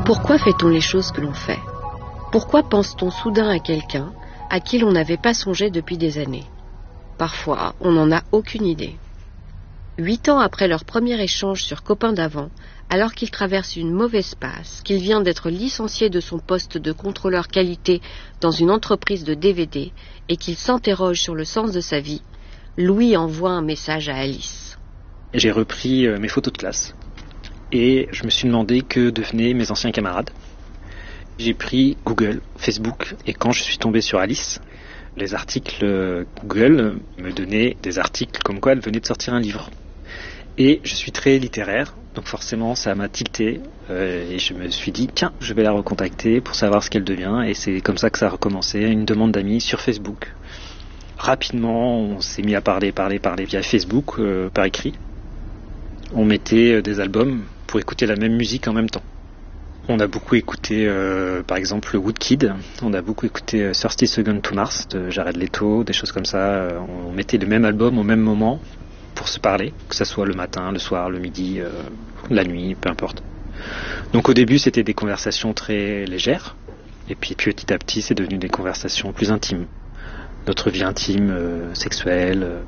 Pourquoi fait-on les choses que l'on fait ? Pourquoi pense-t-on soudain à quelqu'un à qui l'on n'avait pas songé depuis des années ? Parfois, on n'en a aucune idée. 8 ans après leur premier échange sur Copains d'avant, alors qu'il traverse une mauvaise passe, qu'il vient d'être licencié de son poste de contrôleur qualité dans une entreprise de DVD et qu'il s'interroge sur le sens de sa vie, Louis envoie un message à Alice. J'ai repris mes photos de classe et je me suis demandé que devenaient mes anciens camarades. J'ai pris Google, Facebook et quand je suis tombé sur Alice, les articles Google me donnaient des articles comme quoi elle venait de sortir un livre. Et je suis très littéraire, donc forcément ça m'a tilté et je me suis dit tiens, je vais la recontacter pour savoir ce qu'elle devient et c'est comme ça que ça a recommencé, une demande d'amis sur Facebook. Rapidement, on s'est mis à parler via Facebook, par écrit. On mettait des albums pour écouter la même musique en même temps. On a beaucoup écouté, par exemple, Woodkid. On a beaucoup écouté 30 Seconds to Mars de Jared Leto, des choses comme ça. On mettait le même album au même moment pour se parler, que ça soit le matin, le soir, le midi, la nuit, peu importe. Donc au début, c'était des conversations très légères. Et puis petit à petit, c'est devenu des conversations plus intimes. Notre vie intime, sexuelle.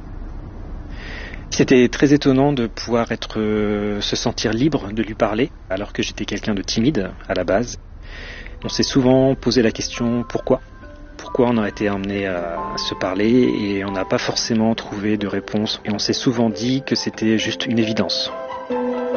C'était très étonnant de pouvoir se sentir libre de lui parler, alors que j'étais quelqu'un de timide à la base. On s'est souvent posé la question pourquoi on a été amené à se parler et on n'a pas forcément trouvé de réponse. Et on s'est souvent dit que c'était juste une évidence.